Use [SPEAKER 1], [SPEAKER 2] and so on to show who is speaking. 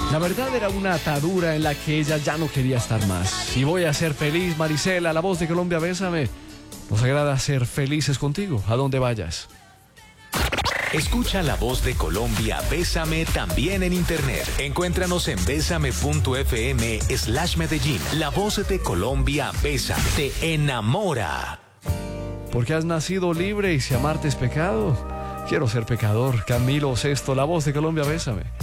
[SPEAKER 1] La verdad era una atadura en la que ella ya no quería estar más. Y voy a ser feliz, Marisela, la voz de Colombia, bésame. Nos agrada ser felices contigo, a donde vayas.
[SPEAKER 2] Escucha La Voz de Colombia, Bésame también en internet. Encuéntranos en besame.fm/Medellín. La Voz de Colombia, Bésame, te enamora.
[SPEAKER 1] Porque has nacido libre y si amarte es pecado. Quiero ser pecador. Camilo Sesto, La Voz de Colombia, bésame.